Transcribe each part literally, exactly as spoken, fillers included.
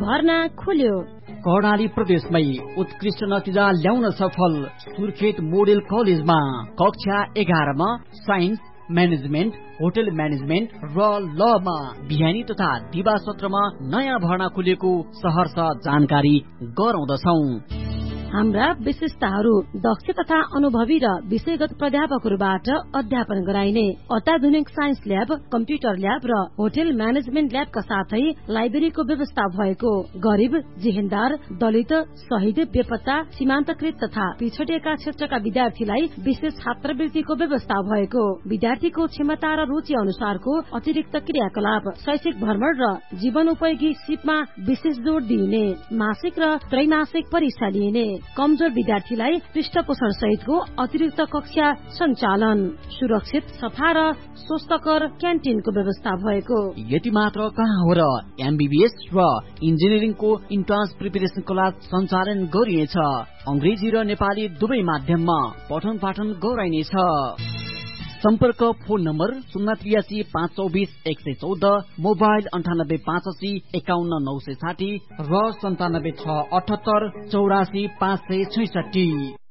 भर्ना खुल्यो। कर्णाली प्रदेशमै उत्कृष्ट नतिजा ल्याउन सफल सुर्खेत मोडेल कलेजमा कक्षा एघारमा साइन्स, म्यानेजमेन्ट, होटल म्यानेजमेन्ट र लमा बिहानी तथा दिवा सत्रमा नयाँ भर्ना खुलेको सहर्ष जानकारी गराउँदछौं। हाम्रा विशेषताहरू दक्ष तथा अनुभवी र विषयगत प्राध्यापकहरूबाट अध्यापन गराइने अत्याधुनिक साइन्स ल्याब, कम्प्युटर ल्याब र होटल म्यानेजमेन्ट ल्याबका साथै लाइब्रेरीको व्यवस्था भएको, गरिब, जेहेन्दार, दलित, शहीद, बेपत्ता, सीमान्तकृत तथा पिछडिएका क्षेत्रका विद्यार्थीलाई विशेष छात्रवृत्तिको व्यवस्था भएको, विद्यार्थीको क्षमता र रुचि अनुसारको अतिरिक्त क्रियाकलाप, शैक्षिक भ्रमण र जीवनोपयोगी सिपमा विशेष जोड़ दिइने, मासिक र त्रैमासिक परीक्षा लिइने, कमजोर विद्यार्थीलाई पृष्ठपोषण सहितको अतिरिक्त कक्षा सञ्चालन, सुरक्षित, सफा र स्वस्थकर क्यान्टिनको व्यवस्था भएको। यति मात्र कहाँ हो र एमबीबीएस र इन्जिनियरिङको इन्ट्रान्स प्रिपरेसन क्लास सञ्चालन गरिनेछ। अंग्रेजी र नेपाली दुवै माध्यममा पठन पाठन गराइनेछ। सम्पर्क फोन नम्बर शून्य त्रियासी पाँच चौबिस एक सय चौध, मोबाइल अन्ठानब्बे पाँच असी एकाउन्न नौ सय साठी र सन्तानब्बे छ अठहत्तर चौरासी पाँच सय छैसठी।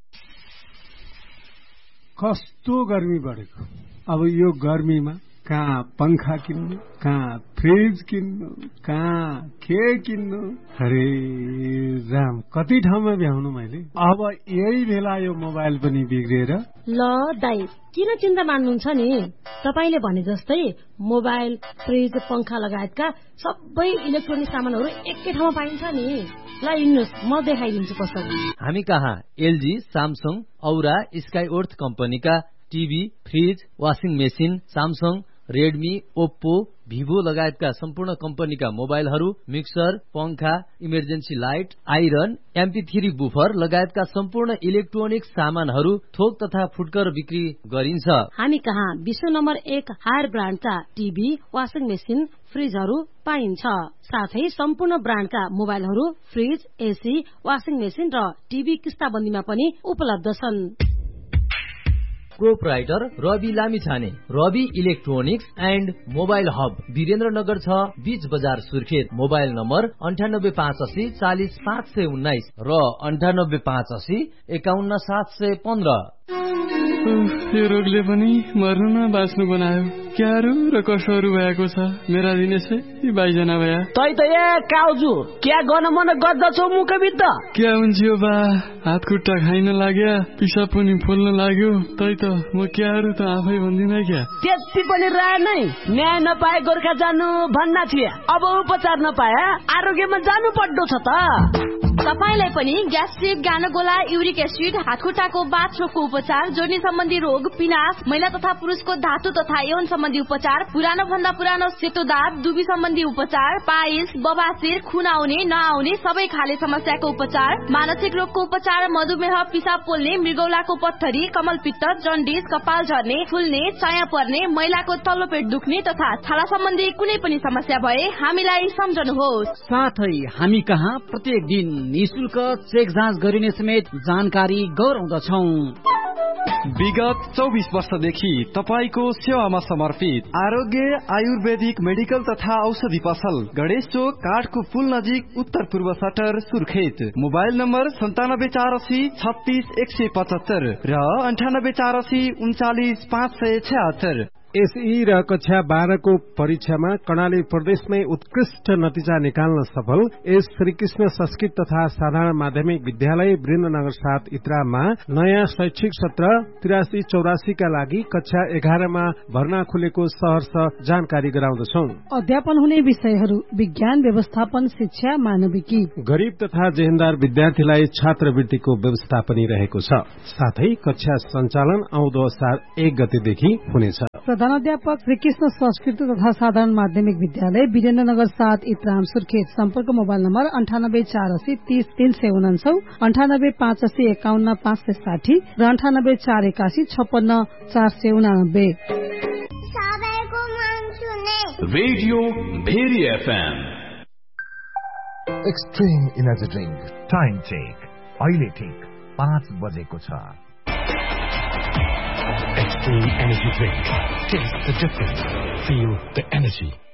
कस्तो गर्मी बढेको, अब यो गर्मीमा कहाँ पंखा किन्नु, कहाँ फ्रिज किन्नु, कहाँ के किन्नु, अरे जाम कति ठाउँमा भ्याउनु मैले। अब यही बेला यो मोबाइल पनि बिग्रिएर। ल दाइ, किन चिन्ता मान्नुहुन्छ नि? तपाईले भने जस्तै मोबाइल, फ्रिज, पंखा लगायतका सबै इलेक्ट्रोनिक सामानहरू एकै ठाउँमा पाइन्छ नि। ल हिँड्नुस्, म देखाइदिन्छु पसल। हामी कहाँ एलजी, सामसङ, औरा, स्काइवर्थ कम्पनीका TV, fridge, washing machine, Samsung, Redmi, Oppo, Vivo लगायतका सम्पूर्ण कम्पनीका मोबाइलहरू, मिक्सर, पंखा, emergency light, iron, MP three buffer लगायतका सम्पूर्ण इलेक्ट्रोनिक सामानहरू थोक तथा फुटकर बिक्री गरिन्छ। हामी कहाँ विश्व नम्बर एक हायर ब्रान्डका टिभी, वाशिङ मेसिन, फ्रिजहरू पाइन्छ। साथै सम्पूर्ण ब्रान्डका मोबाइलहरू, फ्रिज, एसी, वाशिङ मेसिन र टिभी किस्ताबन्दीमा पनि उपलब्ध छन्। Proprietor Rabi Lamichhane, Rabi electronics and mobile hub, Birendranagar छ, बीच बजार, सुर्खेत। मोबाइल नम्बर अन्ठानब्बे पाँच असी चालिस पाँच सय उन्नाइस र अन्ठानब्बे पाँच असी एकाउन्न सात सय पन्ध्र। यो रोगले पनि मर्नु न बाँच्नु बनायो। क्यारो र कसोहरू भएको छ मेरा दिनेशै बाइजना भया। तै त ए काउजु क्या गर्न मन गर्दछौ मुखबिद्ध? क्या हुन्छ यो बा, हात खुट्टा खाइन लाग्यो, पिसाब पनि फुल्न लाग्यो। तै त म क्यारो त आफै भन्दिन क्या। त्यति पनि राय नै न्याय नपाए गोर्खा जानु भन्ना थिए। अब उपचार नपाए आरोग्यमा जानु पर्दो छ त। तपाईलाई पनि ग्यास्ट्रिक, गानोगोला, युरिक एसिड, हातखुट्टाको बाथरोगको उपचार, जोर्नी सम्बन्धी रोग, पिनास, महिला तथा पुरुषको धातु तथा यौन सम्बन्धी उपचार, पुरानो भन्दा पुरानो सेतो दाँत, दुबी सम्बन्धी उपचार, पाइल्स, बबासिर, खुन आउने नआउने सबै खाले समस्याको उपचार, मानसिक रोगको उपचार, मधुमेह, पिसाब पोल्ने, मृगौलाको पत्थरी, कमलपित्त, जन्डिस, कपाल झर्ने, फुल्ने, चाया पर्ने, महिलाको तल्लो पेट दुख्ने तथा छाला सम्बन्धी कुनै पनि समस्या भए हामीलाई सम्झनुहोस्। साथै हामी कहाँ प्रत्येक दिन निशुल्क चेक जाँच गरिने समेत जानकारी गराउँदछौ। विगत चौबिस वर्षदेखि तपाईको सेवामा समर्पित आरोग्य आयुर्वेदिक मेडिकल तथा औषधि पसल, गणेश चोक, काठको पुल नजिक, उत्तर पूर्व सटर, सुर्खेत। मोबाइल नम्बर सन्तानब्बे चार असी छत्तीस एक सय पचहत्तर र अन्ठानब्बे चार असी उन्चालिस पाँच सय छहत्तर। एसई र कक्षा बाह्रको परीक्षामा कर्णाली प्रदेशमै उत्कृष्ट नतिजा निकाल्न सफल एस श्रीकृष्ण संस्कृत तथा साधारण माध्यमिक विद्यालय वीरेन्द्रनगर सात इत्रामा नयाँ शैक्षिक सत्र तिरासी चौरासी का लागि कक्षा एघारमा भर्ना खुलेको सहर्ष जानकारी गराउँदछौ। अध्यापन हुने विषयहरू विज्ञान, व्यवस्थापन, शिक्षा, मानविकी। गरीब तथा जेहेन्दार विद्यार्थीलाई छात्रवृत्तिको व्यवस्था पनि रहेको छ। साथै कक्षा सञ्चालन आउँदो असार एक गतेदेखि हुनेछ। प्रधानाध्यापक श्रीकृष्ण संस्कृत तथा साधारण माध्यमिक विद्यालय वीरेन्द्रनगर सात इत्राम, सुर्खेत। सम्पर्क मोबाइल नम्बर अन्ठानब्बे चार असी तीस तीन सय उनान्सौ, अन्ठानब्बे पाँच असी एकाउन्न पाँच सय साठी र अन्ठानब्बे चार एकासी छप्पन्न चार सय उनानब्बे। Radio very FM. Extreme energy drink time check अहिले ठिक पाँच बजेको छ। Extreme Energy Drink. Taste the difference. Feel the energy.